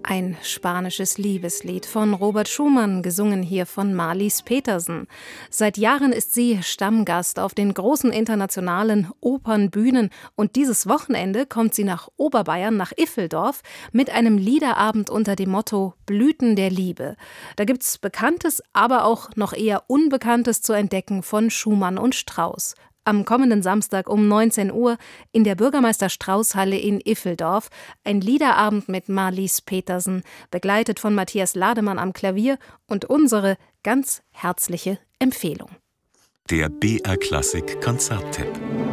Ein spanisches Liebeslied von Robert Schumann, gesungen hier von Marlies Petersen. Seit Jahren ist sie Stammgast auf den großen internationalen Opernbühnen und dieses Wochenende kommt sie nach Oberbayern, nach Iffeldorf, mit einem Liederabend unter dem Motto Blüten der Liebe. Da gibt's Bekanntes, aber auch noch eher Unbekanntes zu entdecken von Schumann und Strauss. Am kommenden Samstag um 19 Uhr in der Bürgermeister-Strauß-Halle in Iffeldorf ein Liederabend mit Marlies Petersen, begleitet von Matthias Lademann am Klavier und unsere ganz herzliche Empfehlung. Der BR Klassik Konzerttipp.